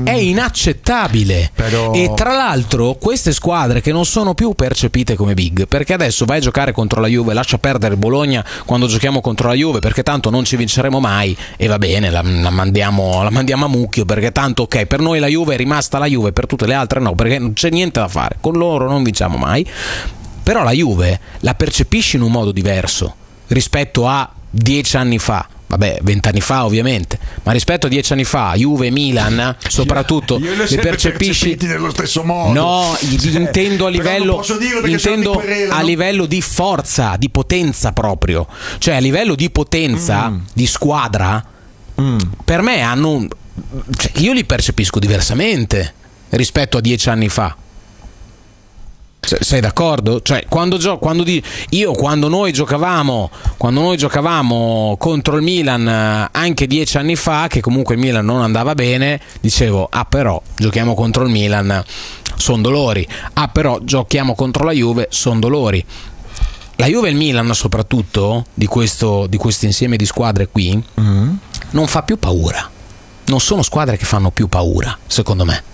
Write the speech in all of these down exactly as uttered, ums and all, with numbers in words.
è inaccettabile. Però... E tra l'altro queste squadre che non sono più percepite come big, perché adesso vai a giocare contro la Juve, lascia perdere il Bologna quando giochiamo contro la Juve, perché tanto non ci vinceremo mai e va bene, la, la, mandiamo, la mandiamo a mucchio, perché tanto ok, per noi la Juve è rimasta la Juve, per tutte le altre no, perché non c'è niente da fare, con loro non vinciamo mai. Però la Juve la percepisci in un modo diverso rispetto a dieci anni fa. Vabbè, vent'anni fa ovviamente, ma rispetto a dieci anni fa, Juve e Milan, soprattutto io, io le percepisci nello stesso modo. No, cioè, intendo a livello, intendo querela, a no? livello di forza, di potenza proprio. Cioè a livello di potenza, mm. di squadra, mm. per me hanno, cioè, io li percepisco diversamente rispetto a dieci anni fa. Sei d'accordo? Cioè, quando gio- quando di- io quando noi giocavamo quando noi giocavamo contro il Milan anche dieci anni fa, che comunque il Milan non andava bene, dicevo ah però giochiamo contro il Milan, son dolori, ah però giochiamo contro la Juve, son dolori. La Juve e il Milan soprattutto di questo di questo insieme di squadre qui mm. non fa più paura, non sono squadre che fanno più paura secondo me,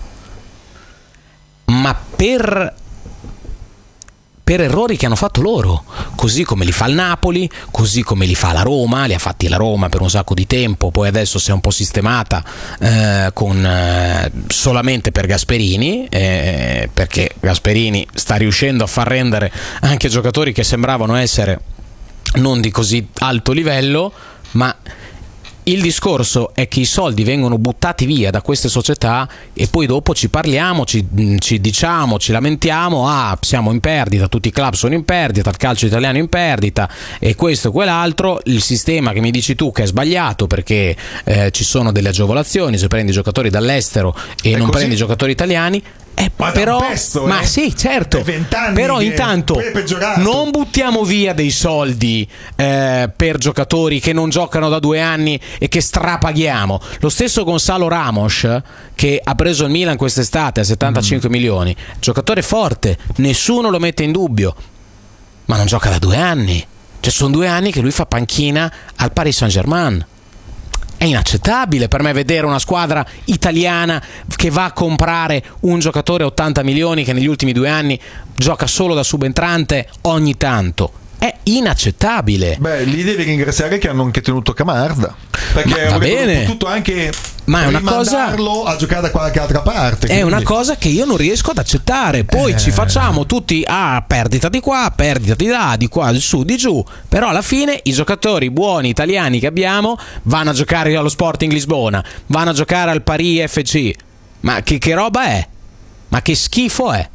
ma per per errori che hanno fatto loro, così come li fa il Napoli, così come li fa la Roma, li ha fatti la Roma per un sacco di tempo, poi adesso si è un po' sistemata eh, con eh, solamente per Gasperini, eh, perché Gasperini sta riuscendo a far rendere anche giocatori che sembravano essere non di così alto livello, ma il discorso è che i soldi vengono buttati via da queste società e poi dopo ci parliamo, ci, ci diciamo, ci lamentiamo, ah siamo in perdita, tutti i club sono in perdita, il calcio italiano è in perdita e questo e quell'altro, il sistema che mi dici tu che è sbagliato perché eh, ci sono delle agevolazioni se prendi giocatori dall'estero e è non così? Prendi giocatori italiani. Eh, ma però, pesto, ma eh? sì, certo. Però intanto non buttiamo via dei soldi eh, per giocatori che non giocano da due anni e che strapaghiamo. Lo stesso Gonzalo Ramos, che ha preso il Milan quest'estate a settantacinque mm. milioni, giocatore forte, nessuno lo mette in dubbio, ma non gioca da due anni. Cioè sono due anni che lui fa panchina al Paris Saint-Germain. È inaccettabile per me vedere una squadra italiana che va a comprare un giocatore a ottanta milioni che negli ultimi due anni gioca solo da subentrante ogni tanto. È inaccettabile. Beh, li devi ringraziare che hanno anche tenuto Camarda, perché va bene, potuto anche ma è una cosa a giocare da qualche altra parte. È quindi una cosa che io non riesco ad accettare. Poi eh... ci facciamo tutti a ah, perdita di qua, perdita di là, di qua, di su, di giù. Però alla fine i giocatori buoni italiani che abbiamo vanno a giocare allo Sporting Lisbona, vanno a giocare al Paris F C. Ma che, che roba è? Ma che schifo è?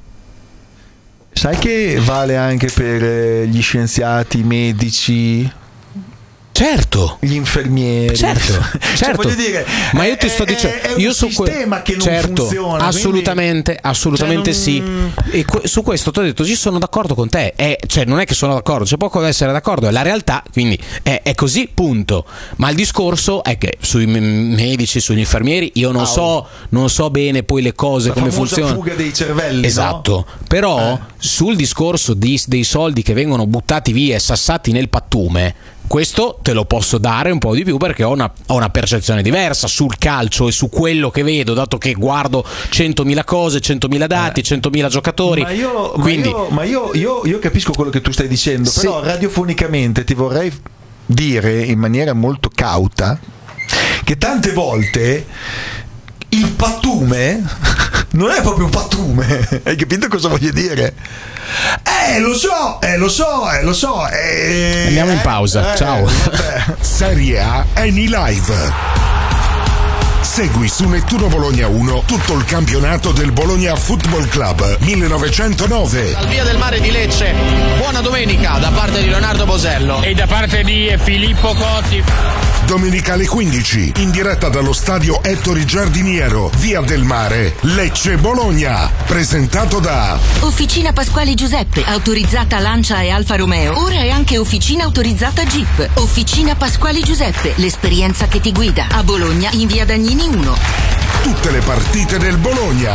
Sai che vale anche per gli scienziati, i medici? Certo, gli infermieri, certo, cioè, certo. voglio dire, ma io è, ti sto dicendo, è, è un io su sistema que- che non certo, funziona, assolutamente, quindi... assolutamente cioè, sì. non... E que- su questo ti ho detto, ci sono d'accordo con te. È, cioè, non è che sono d'accordo, c'è poco da essere d'accordo, è la realtà, quindi è, è così, punto. Ma il discorso è che sui medici, sugli infermieri, io non oh. so, non so bene poi le cose la come funzionano. La fuga dei cervelli, esatto. No? Però eh. sul discorso di, dei soldi che vengono buttati via e sassati nel pattume, questo te lo posso dare un po' di più perché ho una, ho una percezione diversa sul calcio e su quello che vedo, dato che guardo centomila cose, centomila dati, eh. centomila giocatori. Ma io, quindi... ma io, ma io, io, io capisco quello che tu stai dicendo, sì. Però radiofonicamente ti vorrei dire in maniera molto cauta che tante volte il pattume non è proprio un pattume, hai capito cosa voglio dire? Eh lo so, eh lo so, eh lo so eh, andiamo in pausa, eh, ciao. Vabbè. Serie A Eni Live. Segui su Nettuno Bologna uno tutto il campionato del Bologna Football Club millenovecentonove. Al Via del Mare di Lecce, buona domenica da parte di Leonardo Bosello e da parte di Filippo Cotti. Domenica alle quindici, in diretta dallo stadio Ettore Giardiniero, Via del Mare, Lecce Bologna. Presentato da Officina Pasquali Giuseppe, autorizzata Lancia e Alfa Romeo. Ora è anche officina autorizzata Jeep. Officina Pasquali Giuseppe, l'esperienza che ti guida. A Bologna, in Via Dagnini uno. Tutte le partite del Bologna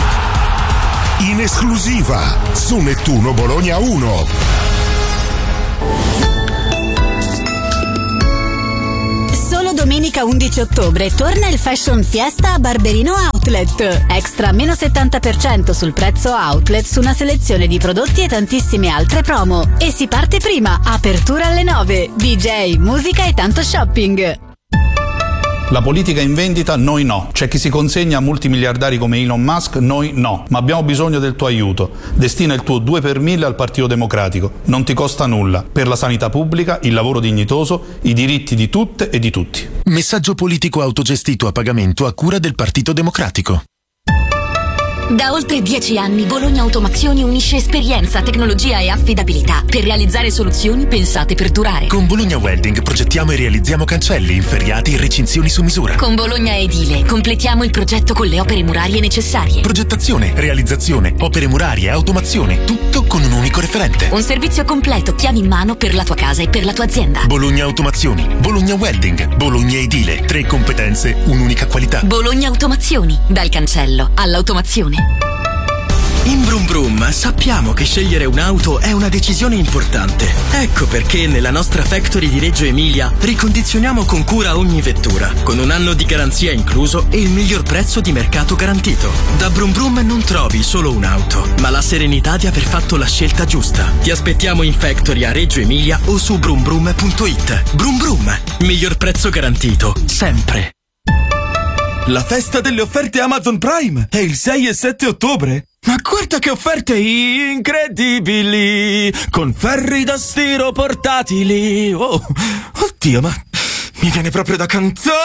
in esclusiva su Nettuno Bologna uno. domenica undici ottobre torna il Fashion Fiesta a Barberino Outlet. Extra meno settanta per cento sul prezzo outlet su una selezione di prodotti e tantissime altre promo. E si parte prima, apertura alle nove. D J, musica e tanto shopping. La politica in vendita, noi no. C'è chi si consegna a multimiliardari come Elon Musk, noi no. Ma abbiamo bisogno del tuo aiuto. Destina il tuo due per mille al Partito Democratico. Non ti costa nulla. Per la sanità pubblica, il lavoro dignitoso, i diritti di tutte e di tutti. Messaggio politico autogestito a pagamento a cura del Partito Democratico. Da oltre dieci anni Bologna Automazioni unisce esperienza, tecnologia e affidabilità per realizzare soluzioni pensate per durare. Con Bologna Welding progettiamo e realizziamo cancelli, inferriati e recinzioni su misura. Con Bologna Edile completiamo il progetto con le opere murarie necessarie. Progettazione, realizzazione, opere murarie, automazione, tutto con un unico referente. Un servizio completo, chiavi in mano per la tua casa e per la tua azienda. Bologna Automazioni, Bologna Welding, Bologna Edile, tre competenze, un'unica qualità. Bologna Automazioni, dal cancello all'automazione. In Brum Brum sappiamo che scegliere un'auto è una decisione importante. Ecco perché nella nostra factory di Reggio Emilia ricondizioniamo con cura ogni vettura, con un anno di garanzia incluso e il miglior prezzo di mercato garantito. Da Brum Brum non trovi solo un'auto, ma la serenità di aver fatto la scelta giusta. Ti aspettiamo in factory a Reggio Emilia o su brum brum punto it. Brum Brum, miglior prezzo garantito, sempre. La festa delle offerte Amazon Prime è il sei e sette ottobre. Ma guarda che offerte incredibili! Con ferri da stiro portatili! Oh, oddio, ma mi viene proprio da cantare!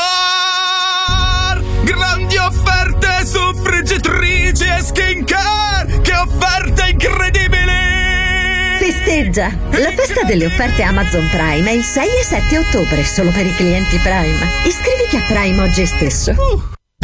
Grandi offerte su friggitrici e skincare! Che offerte incredibili! Festeggia! La festa delle offerte Amazon Prime è il sei e sette ottobre, solo per i clienti Prime. Iscriviti a Prime oggi stesso. Uh.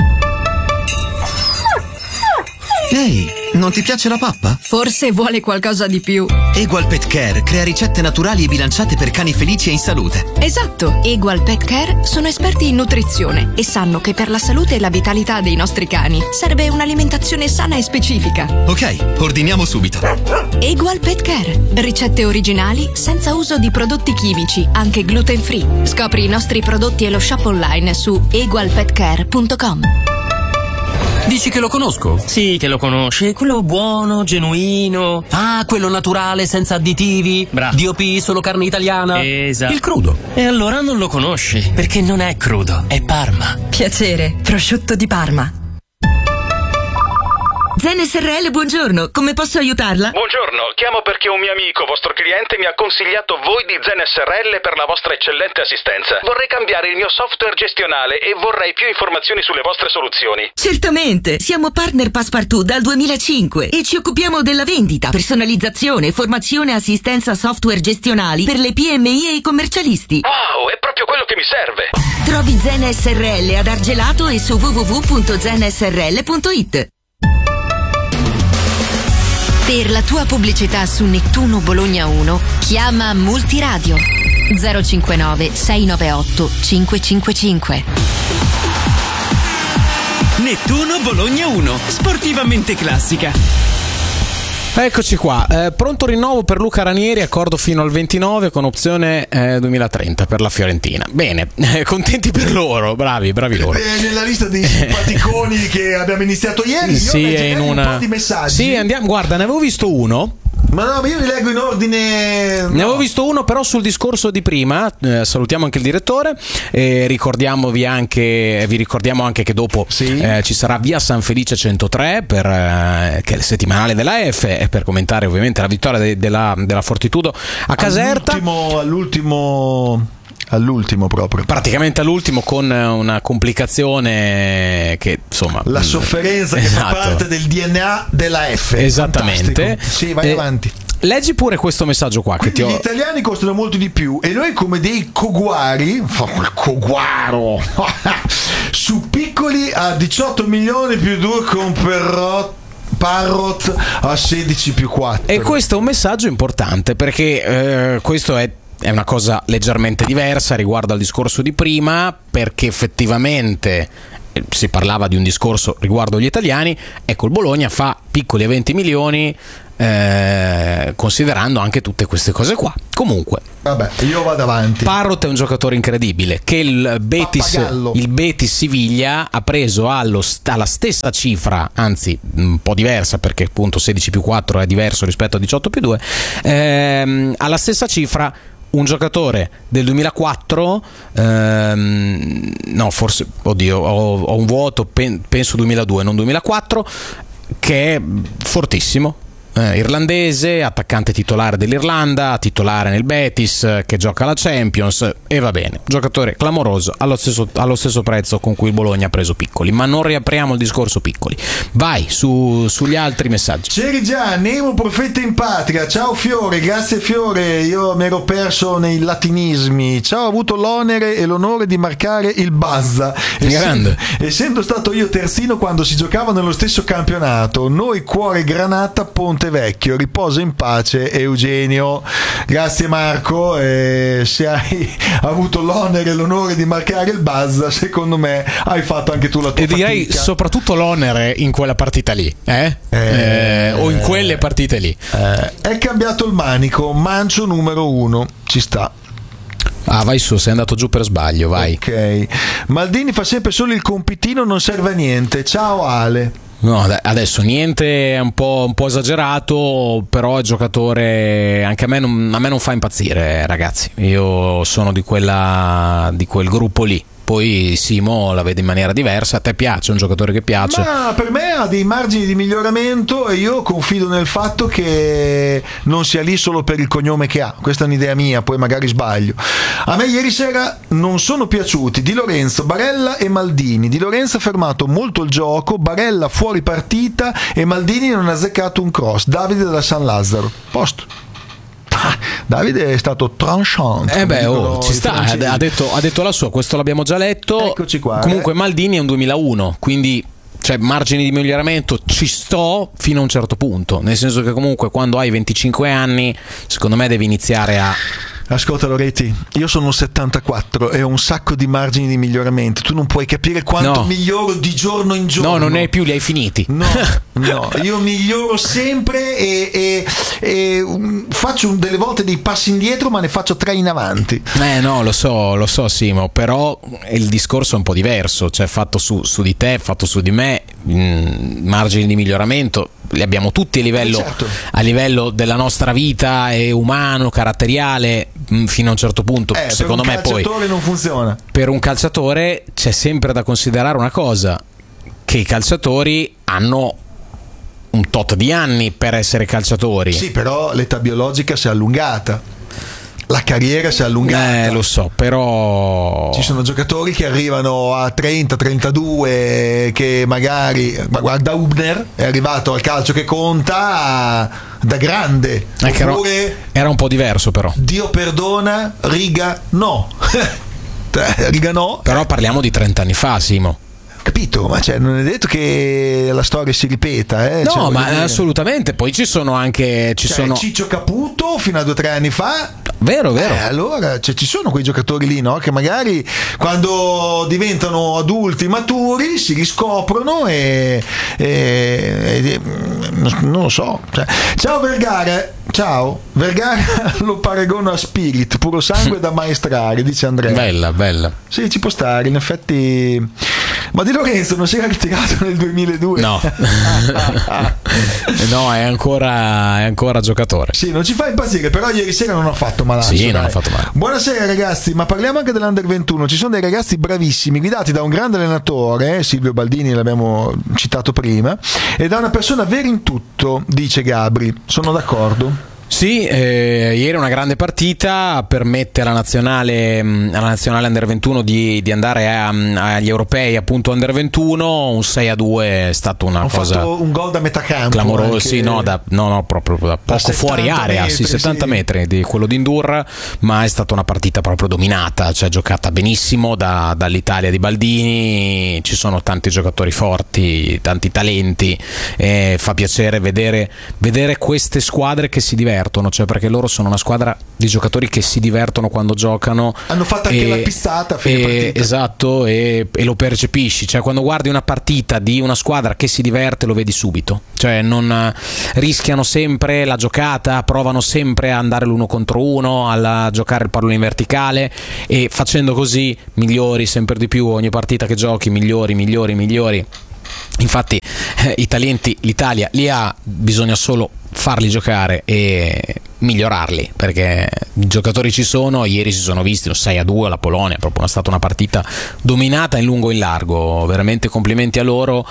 Ehi, non ti piace la pappa? Forse vuole qualcosa di più. Egual Pet Care crea ricette naturali e bilanciate per cani felici e in salute. Esatto, Egual Pet Care sono esperti in nutrizione e sanno che per la salute e la vitalità dei nostri cani serve un'alimentazione sana e specifica. Ok, ordiniamo subito. Egual Pet Care, ricette originali senza uso di prodotti chimici, anche gluten free. Scopri i nostri prodotti e lo shop online su egual pet care punto com. Dici che lo conosco? Sì, che lo conosci. Quello buono, genuino. Ah, quello naturale, senza additivi. Bravo. D O P, solo carne italiana. Esatto. Il crudo. E allora non lo conosci, perché non è crudo, è Parma. Piacere, prosciutto di Parma. Zen S R L, buongiorno, come posso aiutarla? Buongiorno, chiamo perché un mio amico, vostro cliente, mi ha consigliato voi di Zen S R L per la vostra eccellente assistenza. Vorrei cambiare il mio software gestionale e vorrei più informazioni sulle vostre soluzioni. Certamente, siamo partner Passepartout dal duemilacinque e ci occupiamo della vendita, personalizzazione, formazione e assistenza software gestionali per le P M I e i commercialisti. Wow, è proprio quello che mi serve. Trovi Zen S R L ad Argelato e su w w w punto zen s r l punto it. Per la tua pubblicità su Nettuno Bologna uno, chiama Multiradio zero cinquantanove sei novantaotto cinquecentocinquantacinque. Nettuno Bologna uno, sportivamente classica. Eccoci qua, eh, pronto rinnovo per Luca Ranieri, accordo fino al ventinove con opzione eh, duemilatrenta per la Fiorentina. Bene, eh, contenti per loro, bravi, bravi loro. Eh, nella lista dei simpaticoni che abbiamo iniziato ieri, sì, io è in un una... po' di messaggi. Sì, andiamo, guarda, ne avevo visto uno. Ma no, ma io li leggo in ordine. No. Ne avevo visto uno però sul discorso di prima. Eh, salutiamo anche il direttore. Eh, ricordiamovi anche, vi ricordiamo anche che dopo sì. eh, ci sarà Via San Felice centotré per, eh, che è il settimanale della F e per commentare ovviamente la vittoria de, della, della Fortitudo a Caserta. All'ultimo, all'ultimo... all'ultimo proprio praticamente all'ultimo, con una complicazione che insomma la sofferenza che esatto. fa parte del D N A della F. Esattamente. Fantastico. Sì, vai eh, avanti. Leggi pure questo messaggio qua. Quindi che ti ho... gli italiani costano molto di più e noi come dei coguari coguaro su piccoli a diciotto milioni più due con Perrot Parrot a sedici più quattro. E questo è un messaggio importante perché eh, questo è È una cosa leggermente diversa riguardo al discorso di prima, perché effettivamente si parlava di un discorso riguardo agli italiani. Ecco, il Bologna fa piccoli a venti milioni eh, considerando anche tutte queste cose qua. Comunque, vabbè, io vado avanti. Parrot è un giocatore incredibile che il Betis, il Betis Siviglia ha preso allo, alla stessa cifra, anzi un po' diversa perché appunto sedici più quattro è diverso rispetto a diciotto più due, ehm, alla stessa cifra un giocatore del duemilaquattro, ehm, no forse, oddio, ho, ho un vuoto, pen, penso duemiladue, non duemilaquattro, che è fortissimo. Eh, irlandese, attaccante titolare dell'Irlanda, titolare nel Betis, che gioca alla Champions, e va bene, giocatore clamoroso allo stesso, allo stesso prezzo con cui il Bologna ha preso Piccoli. Ma non riapriamo il discorso Piccoli, vai su, sugli altri messaggi. C'eri già Nemo profeta in patria, ciao Fiore, grazie Fiore, io mi ero perso nei latinismi, ciao, ho avuto l'onere e l'onore di marcare il Bazza, essendo, essendo stato io terzino quando si giocava nello stesso campionato, noi cuore granata Ponte Vecchio, riposa in pace Eugenio. Grazie Marco, eh, se hai avuto l'onere e l'onore di marcare il buzz, secondo me hai fatto anche tu la tua e fatica. direi soprattutto l'onere in quella partita lì, eh? Eh, eh, o in quelle partite lì. Eh, è cambiato il manico, Mancio numero uno, ci sta. Ah, vai su, sei andato giù per sbaglio, vai. Ok. Maldini fa sempre solo il compitino, non serve a niente. Ciao Ale. No, adesso niente, è un po', un po' esagerato, però è giocatore, anche a me, non, a me non fa impazzire, ragazzi. Io sono di quella di quel gruppo lì. Poi Simo la vede in maniera diversa. A te piace? È un giocatore che piace? Ma per me ha dei margini di miglioramento e io confido nel fatto che non sia lì solo per il cognome che ha. Questa è un'idea mia, poi magari sbaglio. A me ieri sera non sono piaciuti Di Lorenzo, Barella e Maldini. Di Lorenzo ha fermato molto il gioco, Barella fuori partita e Maldini non ha azzeccato un cross. Davide della San Lazzaro. Posto. Davide è stato tranchant. Eh beh, oh, ci sta, ha detto, ha detto la sua, questo l'abbiamo già letto. Eccoci qua. Comunque eh. Maldini è un duemilauno, quindi cioè margini di miglioramento ci sto fino a un certo punto, nel senso che comunque quando hai venticinque anni secondo me devi iniziare a... Ascolta Loretti, io sono settantaquattro e ho un sacco di margini di miglioramento. Tu non puoi capire quanto no. miglioro di giorno in giorno. No, non ne hai più, li hai finiti. No, no, io miglioro sempre e, e, e faccio delle volte dei passi indietro, ma ne faccio tre in avanti. Eh no, lo so, lo so Simo, però il discorso è un po' diverso, cioè fatto su, su di te, fatto su di me, mh, margini di miglioramento li abbiamo tutti a livello, eh certo. a livello della nostra vita e umano, caratteriale, mh, fino a un certo punto. Eh, secondo me poi per un calciatore non funziona. Per un calciatore c'è sempre da considerare una cosa, che i calciatori hanno un tot di anni per essere calciatori. Sì, però l'età biologica si è allungata. La carriera si è allungata. Eh, lo so, però ci sono giocatori che arrivano a trenta trentadue che magari, guarda Hubner è arrivato al calcio che conta da grande. Eh, Oppure era, era un po' diverso però. Dio perdona, Riga no. Riga no. Però parliamo di trenta anni fa, Simo. Capito, ma cioè, non è detto che la storia si ripeta, eh? No, cioè, ma dire... assolutamente. Poi ci sono anche ci cioè, sono... Ciccio Caputo fino a due o tre anni fa. Vero, vero. Eh, allora cioè, ci sono quei giocatori lì, no? Che magari quando diventano adulti maturi si riscoprono e, e, e non lo so. Cioè, ciao Vergara, ciao. Vergara lo paragono a Spirit, puro sangue da maestrare, dice Andrea. Bella, bella. Sì, ci può stare, in effetti. Ma Di Lorenzo non si era ritirato nel duemiladue? No. No, è ancora, è ancora giocatore. Sì, non ci fa impazzire, però ieri sera non ha fatto malaccio. Sì, dai. non ha fatto male. Buonasera ragazzi, ma parliamo anche dell'Under ventuno. Ci sono dei ragazzi bravissimi, guidati da un grande allenatore, Silvio Baldini, l'abbiamo citato prima, e da una persona vera in tutto, dice Gabri. Sono d'accordo? Sì, eh, ieri una grande partita, permette alla nazionale, alla nazionale Under ventuno di, di andare a, agli europei appunto Under ventuno. Un sei a due è stata una Ho cosa fatto un gol da metà campo clamoroso, anche... sì, no, da, no, no, proprio da poco da fuori area, metri, sì, settanta sì. metri di quello di Indurra, ma è stata una partita proprio dominata, cioè giocata benissimo da, dall'Italia di Baldini. Ci sono tanti giocatori forti, tanti talenti, e fa piacere vedere, vedere queste squadre che si divertono. divertono, cioè perché loro sono una squadra di giocatori che si divertono quando giocano. Hanno fatto anche e, la pistata a fine e, partita. Esatto, e, e lo percepisci, cioè quando guardi una partita di una squadra che si diverte lo vedi subito, cioè non rischiano sempre la giocata, provano sempre a andare l'uno contro uno, a giocare il pallone in verticale, e facendo così migliori sempre di più ogni partita che giochi, migliori, migliori, migliori. Infatti eh, i talenti l'Italia li ha, bisogna solo farli giocare e migliorarli, perché i giocatori ci sono. Ieri si sono visti lo sei a due alla Polonia, proprio è stata una partita dominata in lungo e in largo, veramente complimenti a loro,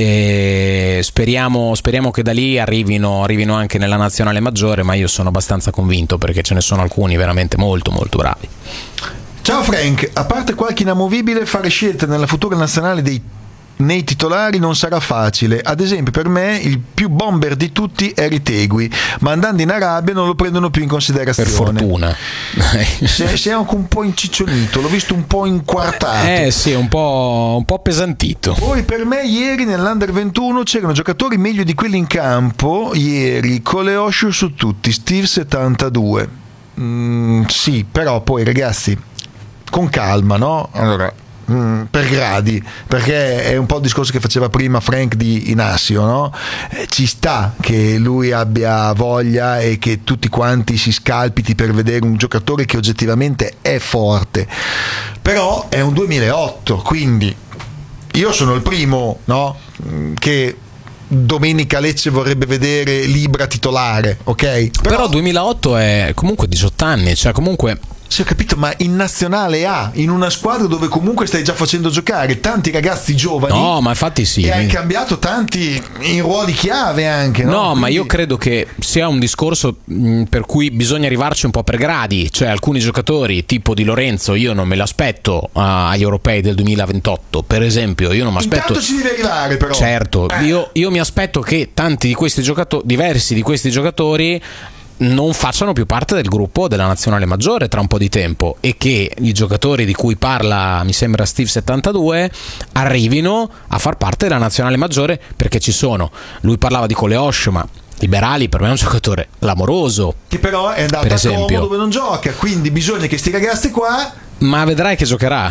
e speriamo, speriamo che da lì arrivino, arrivino anche nella nazionale maggiore, ma io sono abbastanza convinto perché ce ne sono alcuni veramente molto molto bravi. Ciao Frank, a parte qualche inamovibile, fare scelte nella futura nazionale dei nei titolari non sarà facile. Ad esempio, per me il più bomber di tutti è Ritegui, ma andando in Arabia non lo prendono più in considerazione. Per fortuna. si, si è anche un po' inciccionito, l'ho visto un po' inquartato. Eh sì, un po', un po' pesantito. Poi per me ieri nell'Under ventuno c'erano giocatori meglio di quelli in campo. Ieri Coleoscio su tutti, Steve settantadue. Mm, sì, però poi ragazzi, con calma, no? Allora, per gradi, perché è un po' il discorso che faceva prima Frank di Inassio, no? Eh, ci sta che lui abbia voglia e che tutti quanti si scalpiti per vedere un giocatore che oggettivamente è forte, però è un duemilaotto, quindi io sono il primo, no? Che domenica Lecce vorrebbe vedere Libra titolare, ok? Però, però duemilaotto è comunque diciotto anni, cioè comunque. Sì, ho capito, ma in nazionale A, in una squadra dove comunque stai già facendo giocare tanti ragazzi giovani. No, ma infatti sì. E hai cambiato tanti in ruoli chiave anche, no? No, Quindi... ma io credo che sia un discorso mh, per cui bisogna arrivarci un po' per gradi. Cioè alcuni giocatori tipo Di Lorenzo io non me l'aspetto uh, agli europei del duemilaventotto, per esempio. Io non mi aspetto. Intanto ci deve arrivare però. Certo, eh. io, io mi aspetto che tanti di questi giocatori, diversi di questi giocatori, non facciano più parte del gruppo della nazionale maggiore tra un po' di tempo, e che i giocatori di cui parla, mi sembra Steve settantadue, arrivino a far parte della nazionale maggiore, perché ci sono. Lui parlava di Coleoscio, ma Liberali per me è un giocatore clamoroso, che però è andato per a esempio. Como dove non gioca, quindi bisogna che sti ragazzi qua. Ma vedrai che giocherà.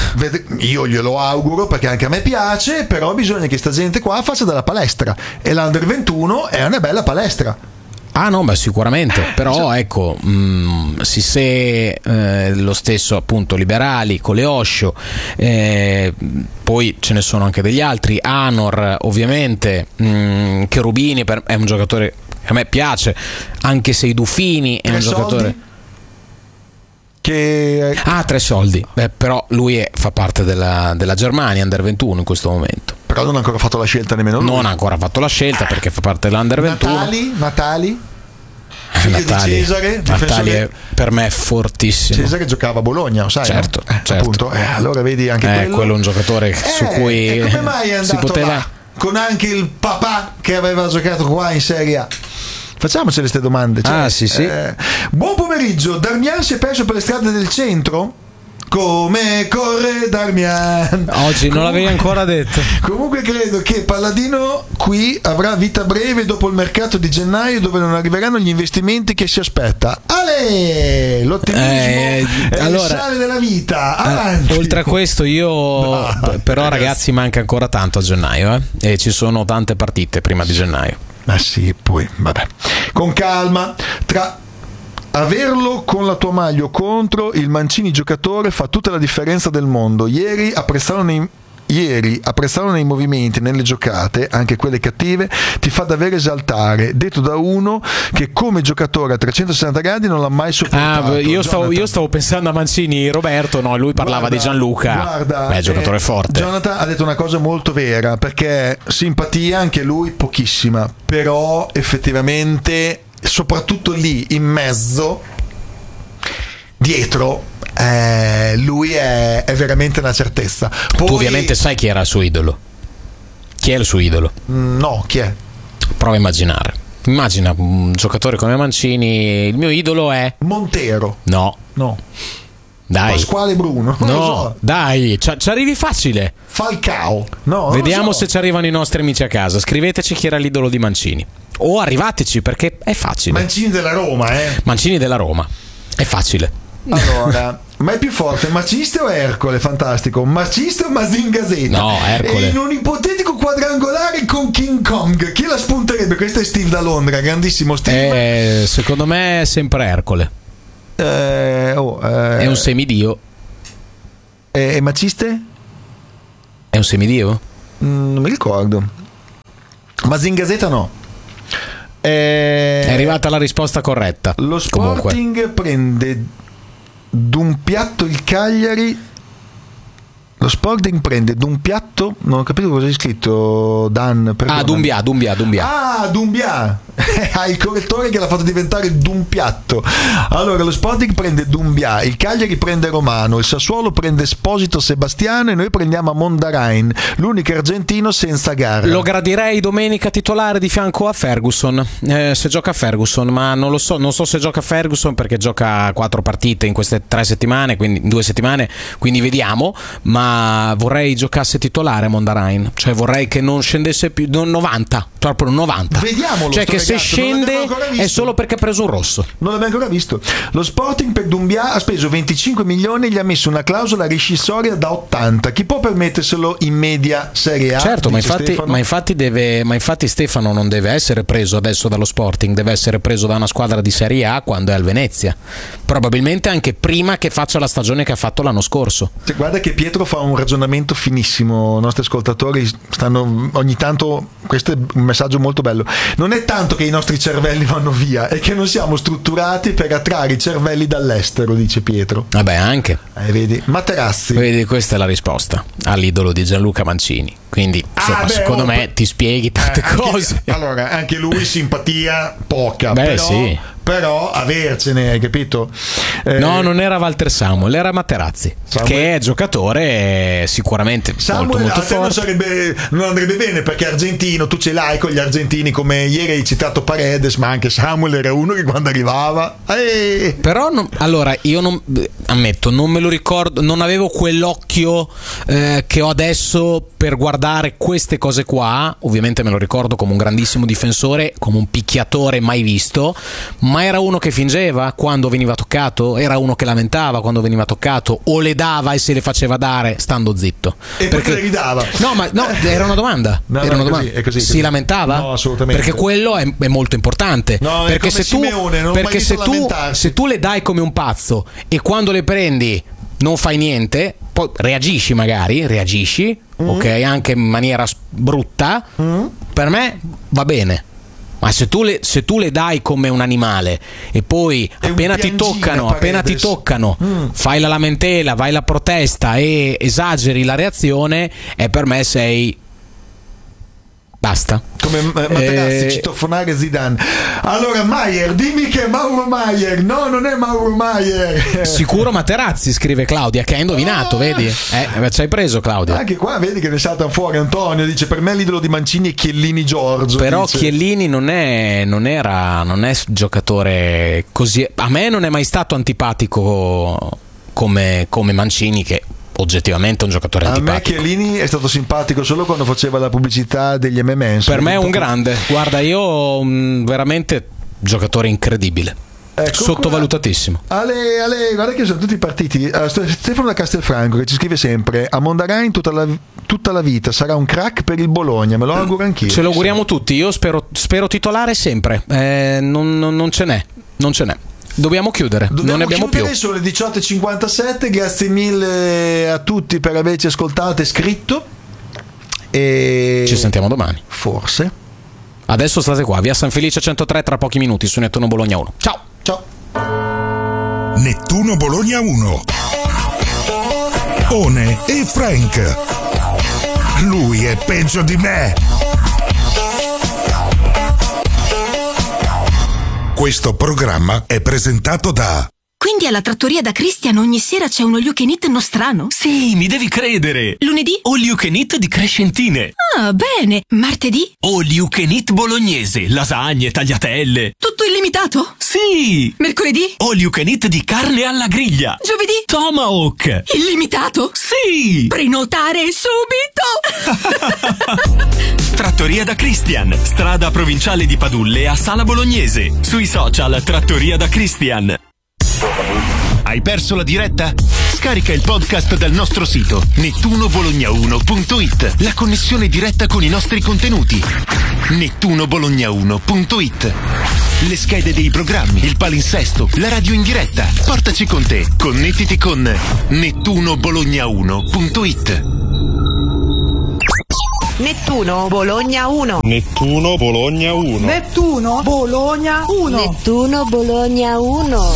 Io glielo auguro perché anche a me piace, però bisogna che sta gente qua faccia della palestra, e l'Under ventuno è una bella palestra. Ah no, beh sicuramente, però ecco, mh, Sissé, eh, lo stesso appunto Liberali, Coleoscio, eh, poi ce ne sono anche degli altri, Anor ovviamente, mh, Cherubini per, è un giocatore che a me piace, anche se i Dufini è Tre un soldi? giocatore che ah tre soldi, beh però lui è, fa parte della, della Germania Under ventuno in questo momento. Però non ha ancora fatto la scelta nemmeno lui. Non ha ancora fatto la scelta perché fa parte dell'Under ventuno. Natali? Natali? Figlio Natali, di Cesare, Natali è, per me è fortissimo. Cesare giocava a Bologna, sai? Certo, no? eh, certo. Appunto, eh, allora vedi anche eh, quello. quello è un giocatore eh, su cui e come mai è andato si poteva là? Con anche il papà che aveva giocato qua in Serie A. Facciamoci queste domande. Cioè, ah, sì, sì. Eh, buon pomeriggio. Darmian si è perso per le strade del centro? Come corre Darmian? Oggi non comunque, l'avevi ancora detto. Comunque credo che Palladino qui avrà vita breve dopo il mercato di gennaio, dove non arriveranno gli investimenti che si aspetta. Ale! L'ottimismo eh, è allora, il sale della vita. Avanti. Eh, oltre a questo io no, però ragazzi. ragazzi manca ancora tanto a gennaio, eh? E ci sono tante partite prima di gennaio. Ma sì, poi vabbè. Con calma, tra averlo con la tua maglia o contro il Mancini giocatore fa tutta la differenza del mondo. Ieri apprezzavano nei Ieri apprezzarlo nei movimenti, nelle giocate, anche quelle cattive, ti fa davvero esaltare, detto da uno che come giocatore a trecentosessanta gradi non l'ha mai sopportato. Ah, io, stavo, io stavo pensando a Mancini, Roberto, no, lui parlava guarda, di Gianluca. Guarda, beh, giocatore eh, forte. Jonathan ha detto una cosa molto vera, perché simpatia anche lui pochissima, però effettivamente, soprattutto lì in mezzo, dietro, Eh, lui è, è veramente una certezza. Poi, tu ovviamente sai chi era il suo idolo. Chi è il suo idolo? No, chi è? Prova a immaginare. Immagina un giocatore come Mancini. Il mio idolo è Montero. No. No. Dai. Pasquale Bruno. No, non lo so. Dai, ci, ci arrivi facile. Falcao. No. Vediamo so. se ci arrivano i nostri amici a casa. Scriveteci chi era l'idolo di Mancini. o arrivateci, perché è facile. Mancini della Roma, eh. Mancini della Roma, è facile. Allora, ma è più forte Maciste o Ercole? Fantastico. Maciste o Mazingazeta? No, Ercole. E in un ipotetico quadrangolare con King Kong, chi la spunterebbe? Questo è Steve da Londra, grandissimo Steve. Eh, secondo me è sempre Ercole. Eh, oh, eh. È un semidio. E, e Maciste? È un semidio? Mm, non mi ricordo. Mazingazeta no. Eh, è arrivata la risposta corretta. Lo Sporting comunque prende d'un piatto il Cagliari. Lo Sporting prende d'un piatto. Non ho capito cosa hai scritto, Dan. Ah, Dumbia, Dumbia, Dumbia. Ah, Dumbia. Ha il correttore che l'ha fatto diventare d'un piatto. Allora, lo Sporting prende Dumbia, il Cagliari prende Romano, il Sassuolo prende Esposito Sebastiano e noi prendiamo Mondarain, l'unico argentino senza gara. Lo gradirei domenica titolare di fianco a Ferguson, eh, se gioca Ferguson, ma non lo so, non so se gioca Ferguson perché gioca quattro partite in queste tre settimane, quindi in due settimane, quindi vediamo, ma vorrei giocasse titolare Mondarain, cioè vorrei che non scendesse più novanta, proprio novanta. Vediamolo. Cioè che se scende è solo perché ha preso un rosso. Non l'abbiamo ancora visto. Lo Sporting per Dumbia ha speso venticinque milioni e gli ha messo una clausola rescissoria da ottanta. Chi può permetterselo in media Serie A? Certo, ma infatti, ma infatti deve ma infatti Stefano non deve essere preso adesso dallo Sporting, deve essere preso da una squadra di Serie A quando è al Venezia, probabilmente anche prima che faccia la stagione che ha fatto l'anno scorso. Cioè, guarda che Pietro fa un ragionamento finissimo, i nostri ascoltatori stanno ogni tanto, questo è un messaggio molto bello, non è tanto che i nostri cervelli vanno via, è che non siamo strutturati per attrarre i cervelli dall'estero, dice Pietro. Vabbè, anche eh, vedi, Materazzi, vedi, questa è la risposta all'idolo di Gianluca Mancini, quindi insomma, ah, beh, secondo oh, me ti spieghi tante eh, cose. Anche, allora, anche lui simpatia poca, beh, però, sì. però avercene, hai capito? Eh, no, non era Walter Samuel, era Materazzi, Samuel, che è giocatore sicuramente Samuel, molto molto a te forte. Non, sarebbe, non andrebbe bene perché argentino, tu ce l'hai con gli argentini, come ieri hai citato Paredes, ma anche Samuel era uno che quando arrivava eh. Però non, allora io non ammetto, non me lo ricordo, non avevo quell'occhio eh, che ho adesso per guardare queste cose qua. Ovviamente me lo ricordo come un grandissimo difensore, come un picchiatore mai visto, ma era uno che fingeva quando veniva toccato, era uno che lamentava quando veniva toccato, o le dava e se le faceva dare stando zitto. E perché le ridava? No, ma no, era una domanda. No, era no, una è domanda. così, è così, si così. lamentava? No, assolutamente. Perché quello è, è molto importante. No, perché se tu, Simeone, non perché se tu, lamentarsi. se tu le dai come un pazzo e quando le prendi non fai niente, poi reagisci magari, reagisci, mm. ok, anche in maniera brutta, mm. per me va bene. Ma se tu, le, se tu le dai come un animale e poi è appena ti toccano, Paredes. appena ti toccano, mm. fai la lamentela, vai la protesta e esageri la reazione, e per me sei basta. Come Materazzi, eh... citofonare Zidane. Allora Maier, dimmi che è Mauro Maier. No, non è Mauro Maier. Sicuro Materazzi, scrive Claudia, che ha indovinato, ah. vedi? Eh, ci hai preso, Claudia. Anche qua vedi che ne salta fuori Antonio, dice per me l'idolo di Mancini è Chiellini Giorgio. Però dice. Chiellini non è non era non è giocatore così, a me non è mai stato antipatico come, come Mancini, che oggettivamente è un giocatore antipatico. A me Chiellini è stato simpatico solo quando faceva la pubblicità degli M and M's. Per me è un grande, guarda, io mh, veramente giocatore incredibile, ecco, sottovalutatissimo. Ale, Ale, guarda che sono tutti partiti. uh, Stefano da Castelfranco che ci scrive sempre: a Mondarain tutta la, tutta la vita sarà un crack per il Bologna, me lo auguro anch'io. Ce lo auguriamo tutti, io spero, spero titolare sempre, eh, non, non, non ce n'è non ce n'è Dobbiamo chiudere, Dobbiamo non ne abbiamo chiudere, più. sono le diciotto e cinquantasette. Grazie mille a tutti per averci ascoltato e scritto. E ci sentiamo domani. Forse. Adesso state qua, via San Felice centotré, tra pochi minuti su Nettuno Bologna uno. Ciao. Ciao. Nettuno Bologna uno. One e Frank. Lui è peggio di me. Questo programma è presentato da Quindi alla trattoria da Christian ogni sera c'è un all you can eat nostrano? Sì, mi devi credere. Lunedì? All you can eat di Crescentine. Ah, bene. Martedì? All you can eat bolognese, lasagne, tagliatelle. Tutto illimitato? Sì. Mercoledì? All you can eat di carne alla griglia. Giovedì? Tomahawk. Illimitato? Sì. Prenotare subito! Trattoria da Christian, strada provinciale di Padulle a Sala Bolognese. Sui social Trattoria da Christian. Hai perso la diretta? Scarica il podcast dal nostro sito nettuno bologna uno punto it. La connessione diretta con i nostri contenuti. nettuno bologna uno punto it. Le schede dei programmi, il palinsesto, la radio in diretta. Portaci con te. Connettiti con nettuno bologna uno punto it. Nettuno Bologna uno. Nettuno Bologna uno. Nettuno Bologna uno. Nettuno Bologna uno.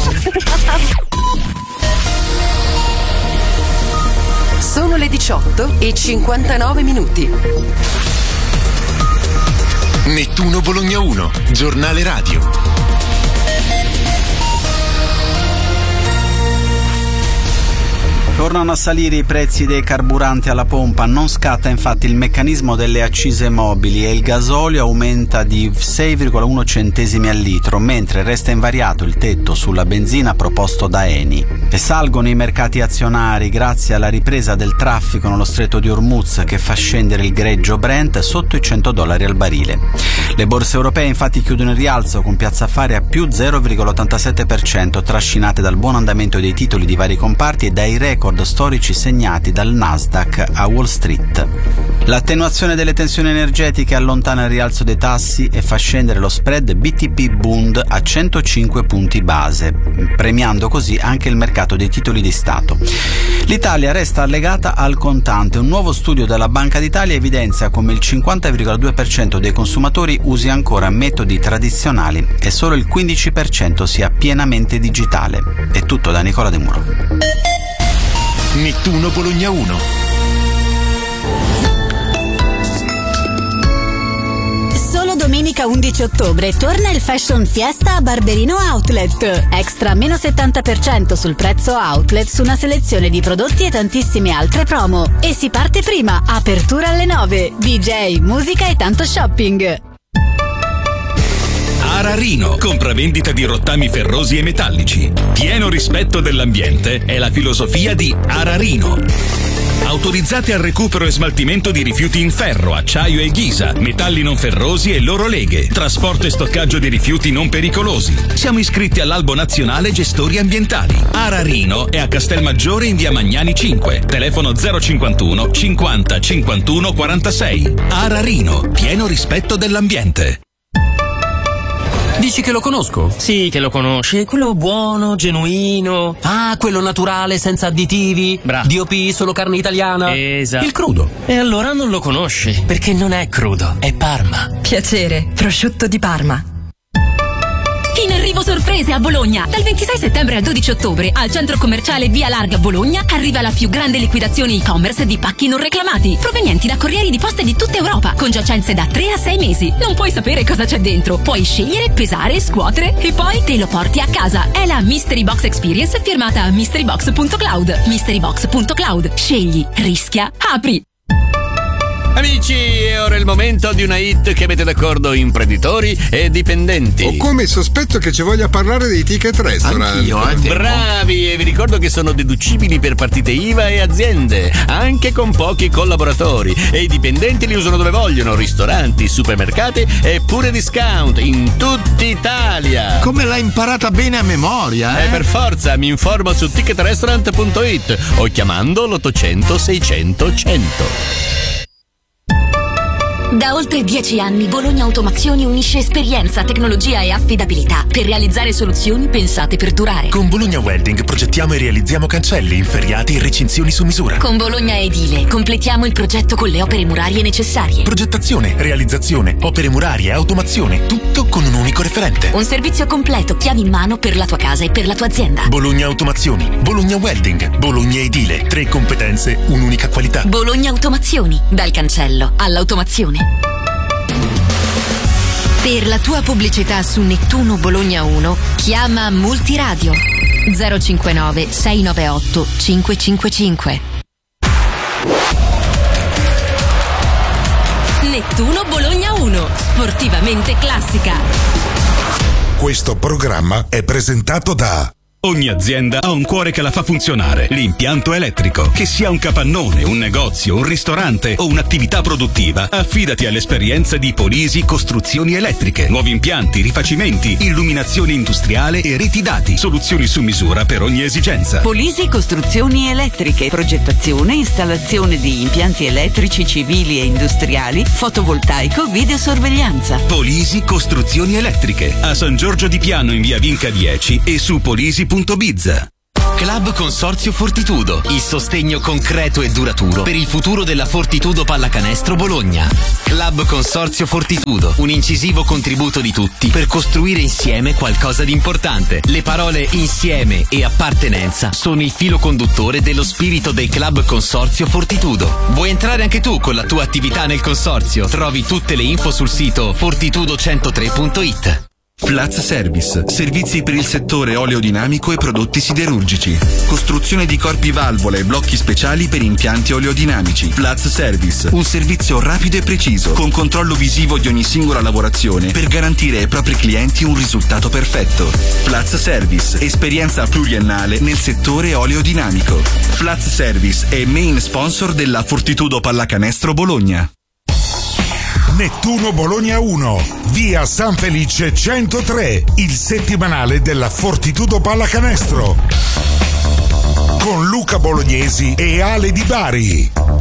Sono le diciotto e cinquantanove minuti. Nettuno Bologna uno, giornale radio. Tornano a salire i prezzi dei carburanti alla pompa, non scatta infatti il meccanismo delle accise mobili e il gasolio aumenta di sei virgola uno centesimi al litro, mentre resta invariato il tetto sulla benzina proposto da Eni. E salgono i mercati azionari grazie alla ripresa del traffico nello stretto di Hormuz che fa scendere il greggio Brent sotto i cento dollari al barile. Le borse europee infatti chiudono in rialzo con Piazza Affari a più zero virgola ottantasette per cento, trascinate dal buon andamento dei titoli di vari comparti e dai record storici segnati dal Nasdaq a Wall Street. L'attenuazione delle tensioni energetiche allontana il rialzo dei tassi e fa scendere lo spread B T P Bund a centocinque punti base, premiando così anche il mercato dei titoli di Stato. L'Italia resta legata al contante. Un nuovo studio della Banca d'Italia evidenzia come il cinquanta virgola due per cento dei consumatori usi ancora metodi tradizionali e solo il quindici per cento sia pienamente digitale. È tutto da Nicola De Muro. Nettuno Bologna uno. Solo domenica undici ottobre torna il Fashion Fiesta a Barberino Outlet. Extra meno settanta per cento sul prezzo outlet su una selezione di prodotti e tantissime altre promo. E si parte prima, apertura alle nove. D J, musica e tanto shopping. Ararino, compravendita di rottami ferrosi e metallici. Pieno rispetto dell'ambiente è la filosofia di Ararino. Autorizzate al recupero e smaltimento di rifiuti in ferro, acciaio e ghisa, metalli non ferrosi e loro leghe, trasporto e stoccaggio di rifiuti non pericolosi. Siamo iscritti all'Albo Nazionale Gestori Ambientali. Ararino è a Castelmaggiore in via Magnani cinque, telefono zero cinquantuno cinquanta cinquantuno quarantasei. Ararino, pieno rispetto dell'ambiente. Dici che lo conosco? Sì, che lo conosci. Quello buono, genuino. Ah, quello naturale, senza additivi. Bravo. D O P, solo carne italiana. Esatto. Il crudo. E allora non lo conosci, perché non è crudo, è Parma. Piacere, prosciutto di Parma. In arrivo sorprese a Bologna. Dal ventisei settembre al dodici ottobre al centro commerciale Via Larga Bologna arriva la più grande liquidazione e-commerce di pacchi non reclamati, provenienti da corrieri di poste di tutta Europa, con giacenze da tre a sei mesi. Non puoi sapere cosa c'è dentro. Puoi scegliere, pesare, scuotere e poi te lo porti a casa. È la Mystery Box Experience firmata mystery box punto cloud. mystery box punto cloud. Scegli, rischia, apri. Amici, è ora il momento di una hit che mette d'accordo imprenditori e dipendenti. Ho come il sospetto che ci voglia parlare dei ticket restaurant. Anch'io, eh. Bravi, e vi ricordo che sono deducibili per partite I V A e aziende, anche con pochi collaboratori. E i dipendenti li usano dove vogliono, ristoranti, supermercati e pure discount in tutta Italia. Come l'hai imparata bene a memoria, eh? E per forza, mi informo su ticket restaurant punto it o chiamando l'ottocento seicento cento. Da oltre dieci anni Bologna Automazioni unisce esperienza, tecnologia e affidabilità per realizzare soluzioni pensate per durare. Con Bologna Welding progettiamo e realizziamo cancelli, inferriati e recinzioni su misura. Con Bologna Edile completiamo il progetto con le opere murarie necessarie. Progettazione, realizzazione, opere murarie, automazione, tutto con un unico referente. Un servizio completo, chiavi in mano per la tua casa e per la tua azienda. Bologna Automazioni, Bologna Welding, Bologna Edile, tre competenze, un'unica qualità. Bologna Automazioni, dal cancello all'automazione. Per la tua pubblicità su Nettuno Bologna uno, chiama Multiradio zero cinquantanove sei nove otto cinque cinque cinque. Nettuno Bologna uno, sportivamente classica. Questo programma è presentato da... Ogni azienda ha un cuore che la fa funzionare, l'impianto elettrico. Che sia un capannone, un negozio, un ristorante o un'attività produttiva, affidati all'esperienza di Polisi Costruzioni Elettriche. Nuovi impianti, rifacimenti, illuminazione industriale e reti dati. Soluzioni su misura per ogni esigenza. Polisi Costruzioni Elettriche, progettazione, installazione di impianti elettrici civili e industriali, fotovoltaico, videosorveglianza. Polisi Costruzioni Elettriche, a San Giorgio di Piano in via Vinca dieci e su polisi punto biz. Club Consorzio Fortitudo, il sostegno concreto e duraturo per il futuro della Fortitudo Pallacanestro Bologna. Club Consorzio Fortitudo, un incisivo contributo di tutti per costruire insieme qualcosa di importante. Le parole insieme e appartenenza sono il filo conduttore dello spirito del Club Consorzio Fortitudo. Vuoi entrare anche tu con la tua attività nel consorzio? Trovi tutte le info sul sito fortitudo centotre punto it. Flats Service, servizi per il settore oleodinamico e prodotti siderurgici. Costruzione di corpi valvola e blocchi speciali per impianti oleodinamici. Flats Service, un servizio rapido e preciso, con controllo visivo di ogni singola lavorazione per garantire ai propri clienti un risultato perfetto. Flats Service, esperienza pluriennale nel settore oleodinamico. Flats Service è main sponsor della Fortitudo Pallacanestro Bologna. Nettuno Bologna uno, via San Felice centotré, il settimanale della Fortitudo Pallacanestro. Con Luca Bolognesi e Ale Di Bari.